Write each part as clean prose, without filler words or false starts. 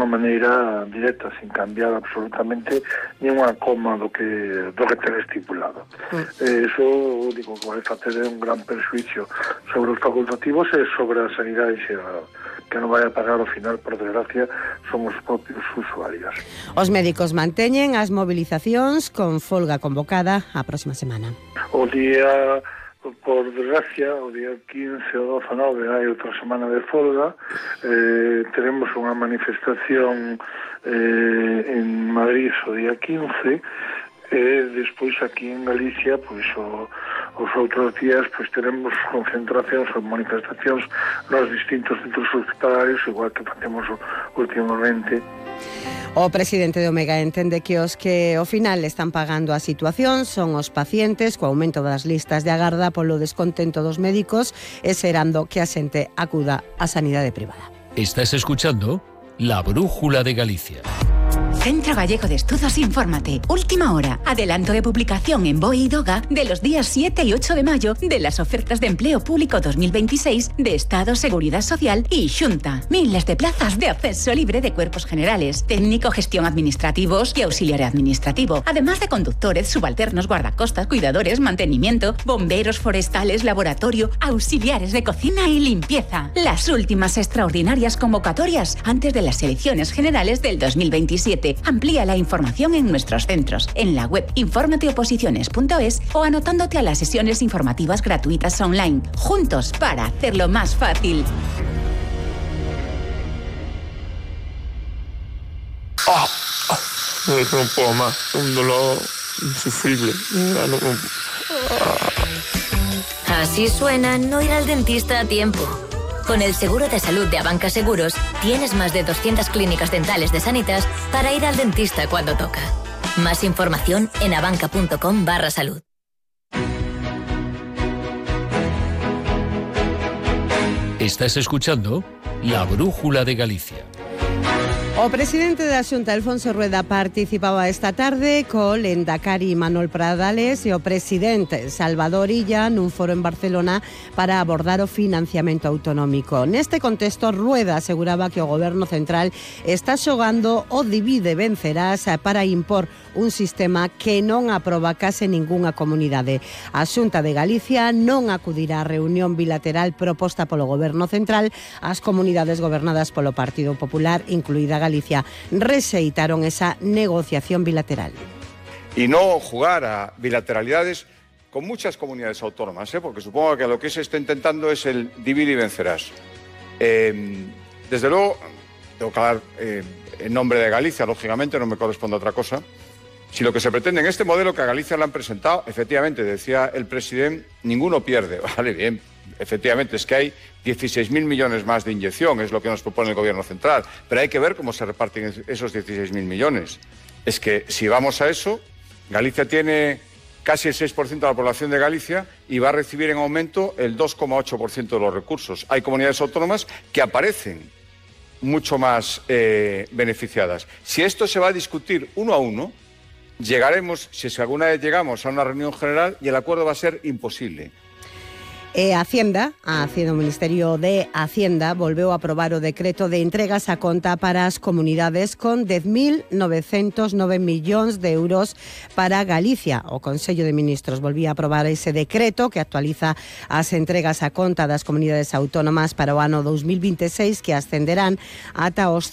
dunha maneira directa, sin cambiar absolutamente ni unha coma do que ten estipulado. Eso, digo, que vai facer un gran perjuicio sobre os facultativos e sobre a sanidade xeral. Que non vai a pagar ao final, por desgracia, son os propios usuarios. Os médicos manteñen as movilizacións con folga convocada a próxima semana. O día, por desgracia, o día 15 ou 19 hai outra semana de folga. Teremos unha manifestación en Madrid o día 15 e despois aquí en Galicia, pois os outros días pois teremos concentracións ou manifestacións nos distintos centros hospitalarios, igual que facemos últimamente. O presidente de Omega entende que os que ao final están pagando a situación son os pacientes, co aumento das listas de agarda polo descontento dos médicos e serando que a xente acuda á sanidade privada. Estás escuchando La Brújula de Galicia. Centro Gallego de Estudos Infórmate. Última hora. Adelanto de publicación en BOE y DOGA de los días 7 y 8 de mayo de las ofertas de empleo público 2026 de Estado, Seguridad Social y Xunta. Miles de plazas de acceso libre de cuerpos generales, técnico, gestión administrativos y auxiliar administrativo. Además de conductores, subalternos, guardacostas, cuidadores, mantenimiento, bomberos forestales, laboratorio, auxiliares de cocina y limpieza. Las últimas extraordinarias convocatorias antes de las elecciones generales del 2027. Amplía la información en nuestros centros, en la web informateoposiciones.es o anotándote a las sesiones informativas gratuitas online. Juntos para hacerlo más fácil. No puedo más, un dolor insufrible. Así suena no ir al dentista a tiempo. Con el seguro de salud de Abanca Seguros, tienes más de 200 clínicas dentales de Sanitas para ir al dentista cuando toca. Más información en abanca.com/salud. Estás escuchando La Brújula de Galicia. O presidente da Xunta, Alfonso Rueda, participaba esta tarde co Lehendakari Manuel Pradales e o presidente Salvador Illa nun foro en Barcelona para abordar o financiamento autonómico. Neste contexto, Rueda aseguraba que o goberno central está xogando o divide vencerás para impor un sistema que non aproba case ningunha comunidade. A Xunta de Galicia non acudirá á reunión bilateral proposta polo goberno central. As comunidades gobernadas polo Partido Popular, incluída Galicia, rexeitaron esa negociación bilateral. Y no jugar a bilateralidades con muchas comunidades autónomas, porque supongo que lo que se está intentando es el divide y vencerás. Desde luego, tengo que hablar en nombre de Galicia, lógicamente, no me corresponde otra cosa. Si lo que se pretende en este modelo que a Galicia le han presentado, efectivamente, decía el presidente, ninguno pierde. Vale, bien. Efectivamente, es que hay 16.000 millones más de inyección, es lo que nos propone el Gobierno central, pero hay que ver cómo se reparten esos 16.000 millones. Es que si vamos a eso, Galicia tiene casi el 6% de la población de Galicia y va a recibir en aumento el 2,8% de los recursos. Hay comunidades autónomas que aparecen mucho más beneficiadas. Si esto se va a discutir uno a uno, llegaremos, si alguna vez llegamos a una reunión general, y el acuerdo va a ser imposible. O Ministerio de Hacienda volveu a aprobar o decreto de entregas a conta para as comunidades con 10.909 millóns de euros para Galicia. O Consello de Ministros volvía a aprobar ese decreto que actualiza as entregas a conta das comunidades autónomas para o ano 2026, que ascenderán ata os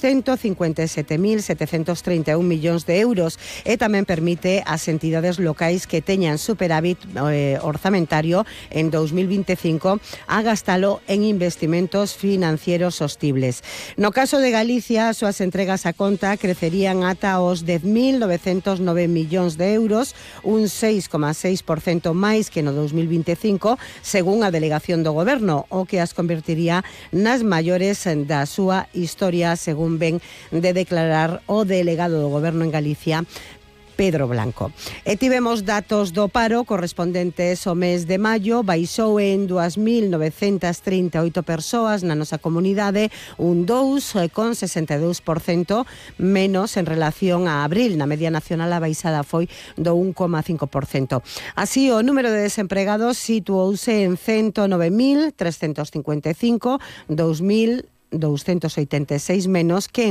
157.731 millóns de euros, e tamén permite ás entidades locais que teñan superávit orzamentario en 2025 a gastalo en investimentos financieros sostibles. No caso de Galicia, as súas entregas a conta crecerían ata os 10.909 millóns de euros, un 6,6% máis que no 2025, según a delegación do Goberno, o que as convertiría nas maiores da súa historia, según ven de declarar o delegado do Goberno en Galicia, Pedro Blanco. E tivemos datos do paro correspondentes ao mes de maio. Baixou en 2.938 persoas na nosa comunidade, un 2,62% menos en relación a abril. Na media nacional a baixada foi do 1,5%. Así, o número de desempregados situouse en 109.355, 2.286 menos que